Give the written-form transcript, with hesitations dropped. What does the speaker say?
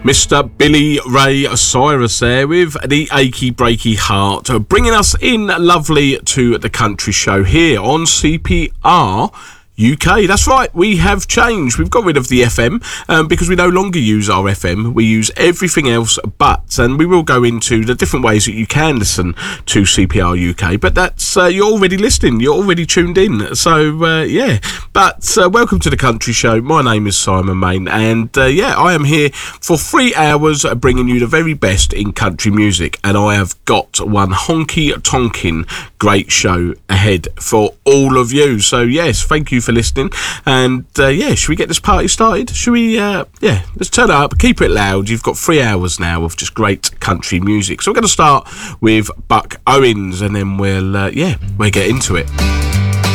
Mr. Billy Ray Cyrus there with the Achy Breaky Heart, bringing us in lovely to the country show here on CPR UK. That's right, we have changed. We've got rid of the FM because we no longer use our FM. We use everything else but, and we will go into the different ways that you can listen to CPR UK. But that's you're already listening, you're already tuned in. So yeah, but welcome to the country show. My name is Simon Main, and yeah, I am here for 3 hours bringing you the very best in country music, and I have got one honky tonkin' great show ahead for all of you. So yes, thank you for listening, and yeah, should we get this party started? Should we yeah, let's turn it up, keep it loud. You've got 3 hours now of just great country music, so we're going to start with Buck Owens, and then we'll yeah, we'll get into it.